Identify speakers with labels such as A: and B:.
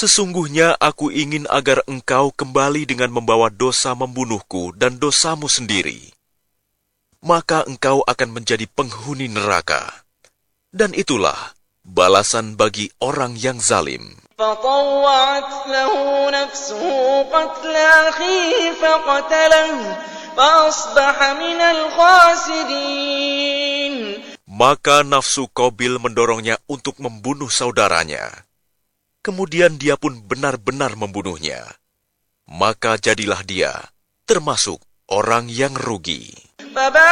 A: Sesungguhnya aku ingin agar engkau kembali dengan membawa dosa membunuhku dan dosamu sendiri. Maka engkau akan menjadi penghuni neraka. Dan itulah balasan bagi orang yang zalim.
B: فطوعت له نفسه قتل أخيه فقتله فأصبح من الخاسرين.
A: Maka nafsu Qabil mendorongnya untuk membunuh saudaranya. Kemudian dia pun benar-benar membunuhnya. Maka jadilah dia termasuk orang yang rugi.